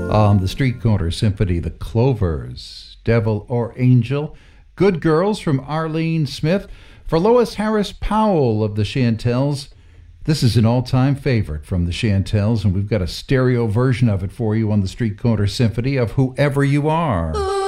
The Street Corner Symphony, The Clovers, Devil or Angel, Good Girls from Arlene Smith. For Lois Harris Powell of the Chantels, this is an all-time favorite from the Chantels, and we've got a stereo version of it for you on the Street Corner Symphony of Whoever You Are.